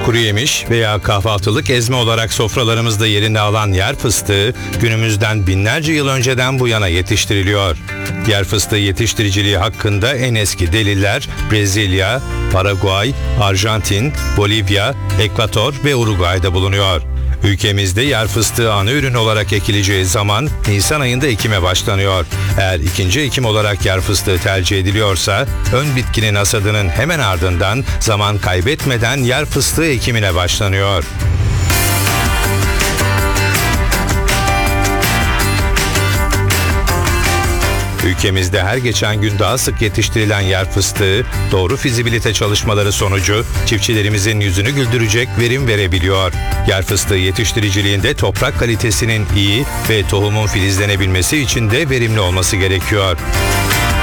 Kuru yemiş veya kahvaltılık ezme olarak sofralarımızda yerini alan yer fıstığı günümüzden binlerce yıl önceden bu yana yetiştiriliyor. Yer fıstığı yetiştiriciliği hakkında en eski deliller Brezilya, Paraguay, Arjantin, Bolivya, Ekvator ve Uruguay'da bulunuyor. Ülkemizde yer fıstığı ana ürün olarak ekileceği zaman Nisan ayında ekime başlanıyor. Eğer ikinci ekim olarak yer fıstığı tercih ediliyorsa ön bitkinin hasadının hemen ardından zaman kaybetmeden yer fıstığı ekimine başlanıyor. Ülkemizde her geçen gün daha sık yetiştirilen yer fıstığı, doğru fizibilite çalışmaları sonucu çiftçilerimizin yüzünü güldürecek verim verebiliyor. Yer fıstığı yetiştiriciliğinde toprak kalitesinin iyi ve tohumun filizlenebilmesi için de verimli olması gerekiyor.